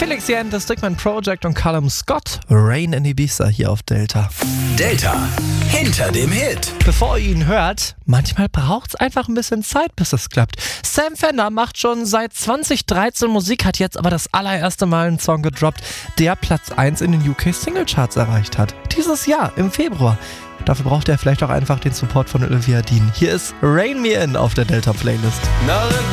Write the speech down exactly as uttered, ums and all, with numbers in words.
Felix Jan, das Dickman Project und Callum Scott. Rain in Ibiza hier auf Delta. Delta, hinter dem Hit. Bevor ihr ihn hört, manchmal braucht es einfach ein bisschen Zeit, bis es klappt. Sam Fender macht schon seit zwanzig dreizehn Musik, hat jetzt aber das allererste Mal einen Song gedroppt, der Platz eins in den U K Singlecharts erreicht hat. Dieses Jahr, im Februar. Dafür braucht er vielleicht auch einfach den Support von Olivia Dean. Hier ist Rain Me In auf der Delta Playlist. Now